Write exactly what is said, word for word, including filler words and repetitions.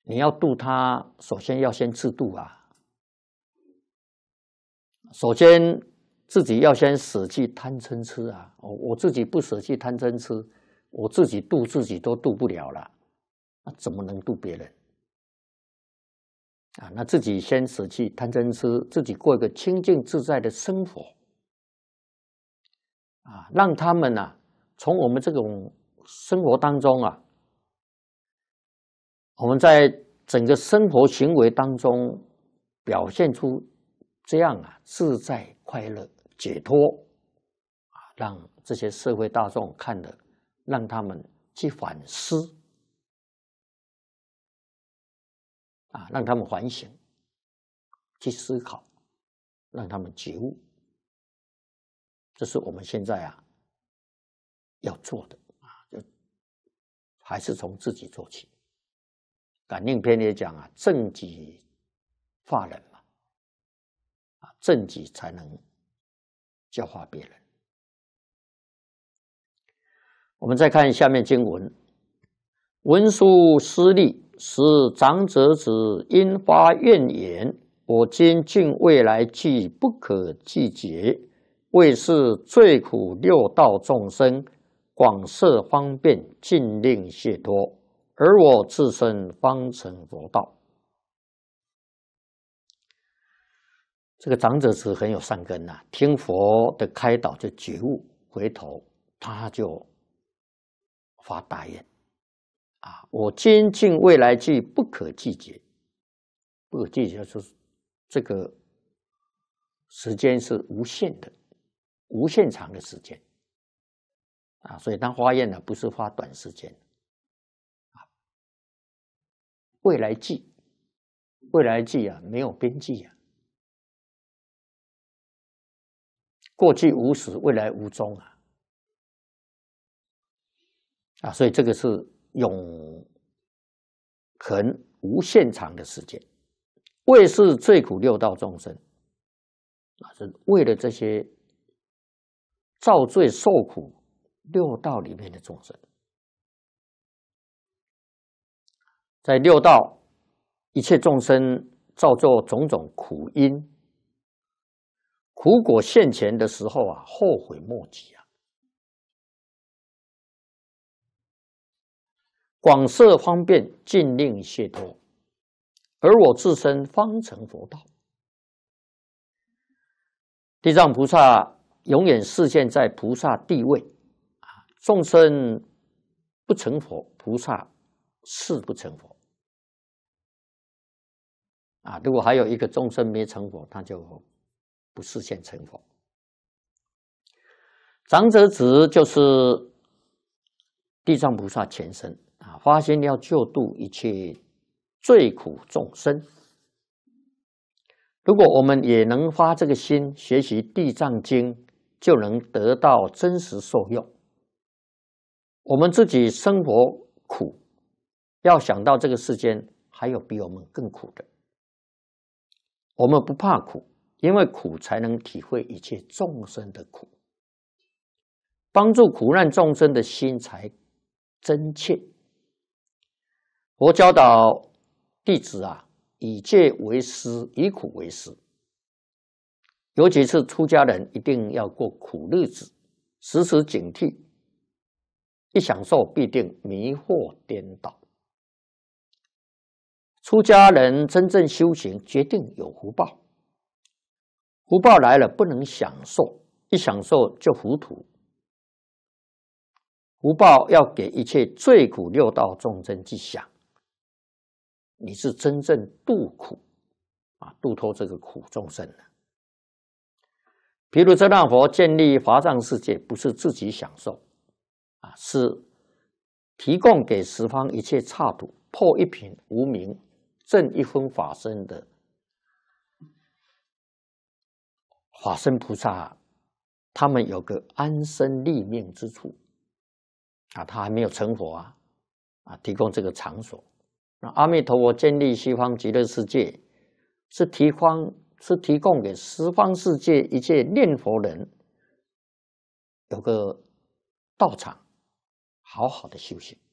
你要度他，首先要先自度啊。首先自己要先舍弃贪嗔痴啊！我我自己不舍弃贪嗔痴，我自己度自己都度不了了，那怎么能度别人？啊，那自己先舍弃贪嗔痴，自己过一个清净自在的生活啊，让他们啊，从我们这种生活当中啊，我们在整个生活行为当中表现出这样啊自在、快乐、解脱啊，让这些社会大众看了，让他们去反思啊，让他们反省，去思考，让他们觉悟。这是我们现在啊要做的啊，就还是从自己做起。感应篇也讲啊，正己化人嘛，啊，正己才能教化别人。我们再看下面经文：文殊师利，使长者子因发愿言：我今尽未来际不可计劫，为是最苦六道众生，广设方便，尽令解脱。而我自身方成佛道。这个长者子很有善根呐、啊，听佛的开导就觉悟，回头他就发大愿啊！我今尽未来际不可计劫，不可计劫就是这个时间是无限的，无限长的时间啊！所以他发愿呢，不是发短时间。未来际，未来际啊，没有边际啊。过去无始，未来无终啊。啊，所以这个是永恒无限长的时间。为是最苦六道众生啊，是为了这些造罪受苦六道里面的众生。在六道，一切众生造作种种苦因，苦果现前的时候啊，后悔莫及啊！广设方便，尽令解脱，而我自身方成佛道。地藏菩萨永远示现在菩萨地位啊，众生不成佛，菩萨是不成佛。啊，如果还有一个众生没成佛，他就不示现成佛。长者子就是地藏菩萨前身啊，发心要救度一切罪苦众生。如果我们也能发这个心，学习地藏经，就能得到真实受用。我们自己生活苦，要想到这个世间还有比我们更苦的。我们不怕苦，因为苦才能体会一切众生的苦，帮助苦难众生的心才真切。佛教导弟子啊，以戒为师，以苦为师。尤其是出家人，一定要过苦日子，时时警惕，一享受必定迷惑颠倒。出家人真正修行，决定有福报。福报来了，不能享受，一享受就糊涂。福报要给一切罪苦六道众生去享，你是真正度苦啊，度脱这个苦众生的。譬如遮那佛建立华藏世界，不是自己享受啊，是提供给十方一切刹土，破一品无明，证一分法身的法身菩萨，他们有个安身立命之处啊，他还没有成佛啊，啊，提供这个场所。那阿弥陀佛建立西方极乐世界，是提供是提供给十方世界一切念佛人有个道场，好好的修行。